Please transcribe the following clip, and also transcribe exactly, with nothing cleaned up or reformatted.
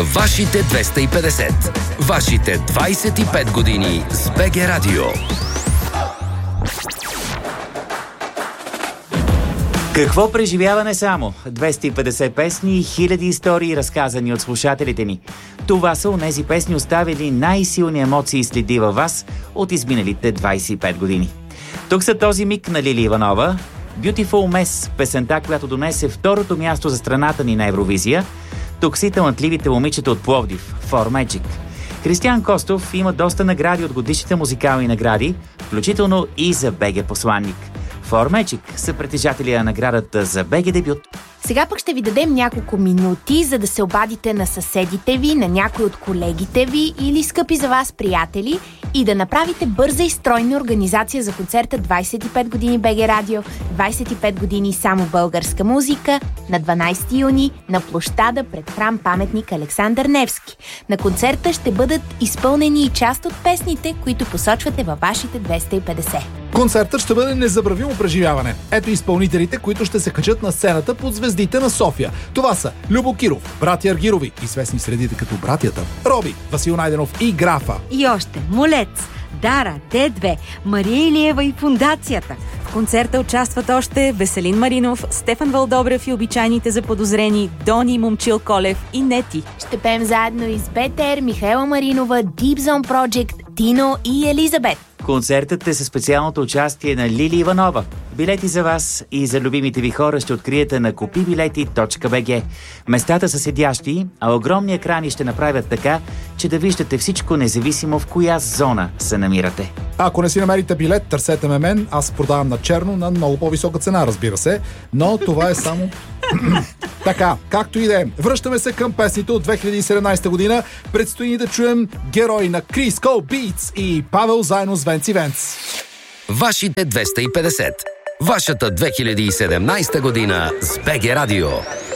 Вашите двеста и петдесет. Вашите двайсет и пет години с БГ Радио. Какво преживяване само? двеста и петдесет песни и хиляди истории, разказани от слушателите ни. Това са онези песни, оставили най-силни емоции и следи във вас от изминалите двайсет и пет години. Тук са този миг на Лили Иванова, Beautiful Mess, песента, която донесе второто място за страната ни на Евровизия. Тук са и талантливите момичета от Пловдив, For Magic. Кристиан Костов има доста награди от годишните музикални награди, включително и за БГ посланник. For Magic са притежатели на наградата за БГ дебют. Сега пък ще ви дадем няколко минути, за да се обадите на съседите ви, на някой от колегите ви или скъпи за вас приятели и да направите бърза и стройна организация за концерта двайсет и пет години БГ Радио, двайсет и пет години само българска музика на дванайсети юни на площада пред храм паметник Александър Невски. На концерта ще бъдат изпълнени и част от песните, които посочвате във вашите двеста и петдесет. Концертът ще бъде незабравимо преживяване. Ето изпълнителите, които ще се качат на сцената под звездите на София. Това са Любо Киров, братя Аргирови, известни в средите като братята, Роби, Васил Найденов и Графа. И още Молец, Дара, Д две, Мария Илиева и Фундацията. В концерта участват още Веселин Маринов, Стефан Вълдобрев и обичайните заподозрени Дони, Момчил Колев и Нети. Ще пеем заедно и с Бетер, Михаела Маринова, Deep Zone Project, Тино и Елизабет. Концертът е със специалното участие на Лили Иванова. Билети за вас и за любимите ви хора ще откриете на купи билети точка би джи. Местата са седящи, а огромни екрани ще направят така, че да виждате всичко, независимо в коя зона се намирате. Ако не си намерите билет, търсете ме мен. Аз продавам на черно на много по-висока цена, разбира се. Но това е само... Така, както и да е. Връщаме се към песните от две хиляди и седемнайсета година. Предстои да чуем Герой на Крис Кол Beats и Павел заедно с Венци Венц. Вашите двеста и петдесет. Вашата две хиляди и седемнайсета година с БГ Радио.